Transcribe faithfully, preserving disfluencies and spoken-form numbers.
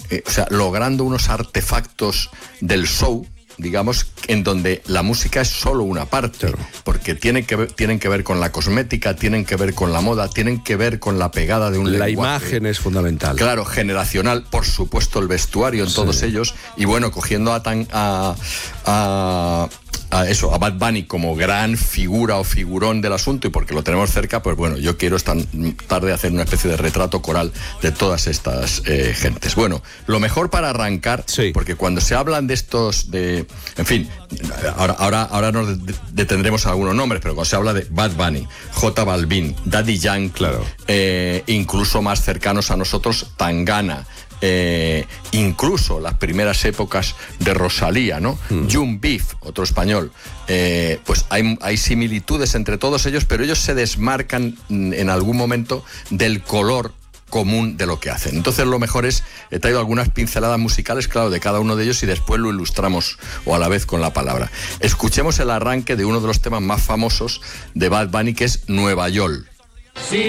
eh, o sea, logrando unos artefactos del show, digamos, en donde la música es solo una parte, claro. porque tienen que ver, tienen que ver con la cosmética, tienen que ver con la moda, tienen que ver con la pegada de un la lenguaje. La imagen es fundamental. Claro, generacional, por supuesto el vestuario en sí. todos ellos, y bueno, cogiendo a tan a, a a eso, a Bad Bunny como gran figura o figurón del asunto, y porque lo tenemos cerca, pues bueno, yo quiero esta tarde hacer una especie de retrato coral de todas estas eh, gentes. Bueno, lo mejor para arrancar, sí. porque cuando se hablan de estos, de, en fin, ahora, ahora, ahora nos detendremos a algunos nombres, pero cuando se habla de Bad Bunny, J Balvin, Daddy Yankee, claro. eh, incluso más cercanos a nosotros, Tangana, Eh, incluso las primeras épocas de Rosalía, ¿no? Mm. Jun Beef, otro español, eh, pues hay, hay similitudes entre todos ellos, pero ellos se desmarcan en algún momento del color común de lo que hacen. Entonces lo mejor es, he traído algunas pinceladas musicales, claro, de cada uno de ellos, y después lo ilustramos o a la vez con la palabra. Escuchemos el arranque de uno de los temas más famosos de Bad Bunny, que es Nueva York. Sí.